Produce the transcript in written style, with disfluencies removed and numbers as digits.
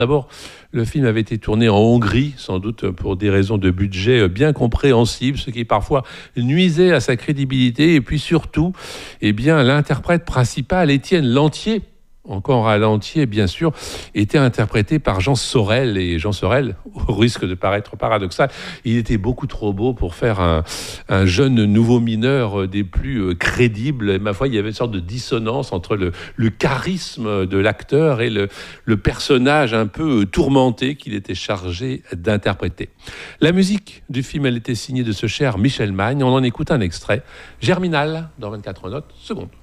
D'abord, le film avait été tourné en Hongrie, sans doute pour des raisons de budget bien compréhensibles, ce qui parfois nuisait à sa crédibilité. Et puis surtout, eh bien, l'interprète principal, Étienne Lantier, encore à Lantier, bien sûr, était interprété par Jean Sorel. Et Jean Sorel, au risque de paraître paradoxal, il était beaucoup trop beau pour faire un jeune nouveau mineur des plus crédibles. Et ma foi, il y avait une sorte de dissonance entre le charisme de l'acteur et le personnage un peu tourmenté qu'il était chargé d'interpréter. La musique du film, elle était signée de ce cher Michel Magne. On en écoute un extrait. Germinal, dans 24 notes secondes.